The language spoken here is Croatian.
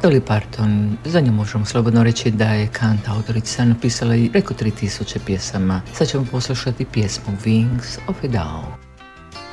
Dolly Parton, za nju možemo slobodno reći da je kant autorica, napisala i preko 3000 pjesama. Sad ćemo poslušati pjesmu Wings of a Dove.